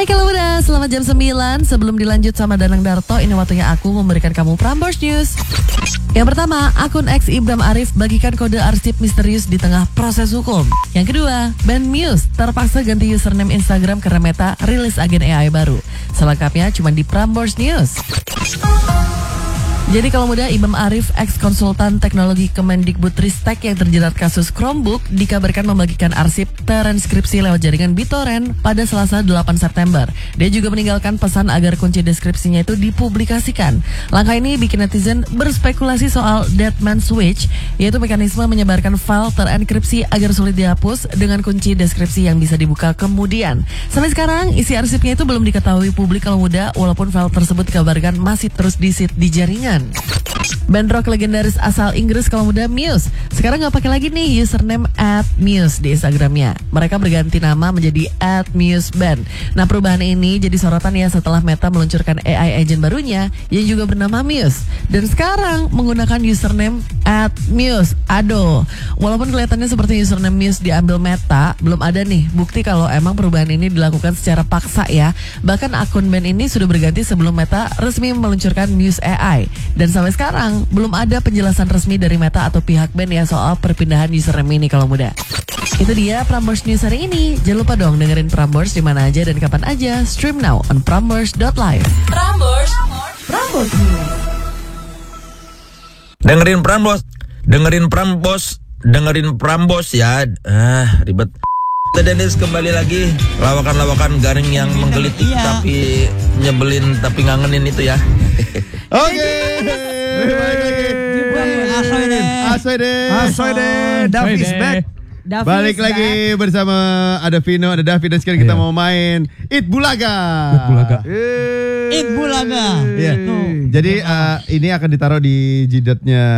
Hai kalau muda, selamat jam 9. Sebelum dilanjut sama Danang Darto, ini waktunya aku memberikan kamu Prambors News. Yang pertama, akun X Ibram Arif bagikan kode arsip misterius di tengah proses hukum. Yang kedua, band Muse terpaksa ganti username Instagram karena Meta rilis agen AI baru. Selengkapnya cuma di Prambors News. Jadi kalau muda, Ibram Arif, ex-konsultan teknologi Kemendikbudristek yang terjerat kasus Chromebook, dikabarkan membagikan arsip transkripsi lewat jaringan BitTorrent pada Selasa 8 September. Dia juga meninggalkan pesan agar kunci deskripsinya itu dipublikasikan. Langkah ini bikin netizen berspekulasi soal Dead Man Switch, yaitu mekanisme menyebarkan file terenkripsi agar sulit dihapus dengan kunci deskripsi yang bisa dibuka kemudian. Sampai sekarang, isi arsipnya itu belum diketahui publik kalau muda, walaupun file tersebut dikabarkan masih terus disit di jaringan. Band rock legendaris asal Inggris kalau muda Muse sekarang nggak pakai lagi nih username @Muse di Instagramnya. Mereka berganti nama menjadi @MuseBand. Nah, perubahan ini jadi sorotan ya setelah Meta meluncurkan AI agent barunya yang juga bernama Muse dan sekarang menggunakan username @Muse. Aduh, walaupun kelihatannya seperti username Muse diambil Meta, belum ada nih bukti kalau emang perubahan ini dilakukan secara paksa ya. Bahkan akun band ini sudah berganti sebelum Meta resmi meluncurkan Muse AI. Dan sampai sekarang belum ada penjelasan resmi dari Meta atau pihak band ya soal perpindahan username ini kalau muda. Itu dia Prambors News hari ini. Jangan lupa dong dengerin Prambors di mana aja dan kapan aja. Stream now on prambors.live. Prambors News. Dengerin Prambors ya. Ribet. Dennis kembali lagi. Lawakan-lawakan garing yang menggelitik tapi nyebelin tapi ngangenin itu ya. Oke. Asoy Davis back. Balik lagi bersama ada Vino, ada David dan sekarang kita mau main It Bulaga. It Bulaga. Iya. Jadi ini akan ditaruh di jidatnya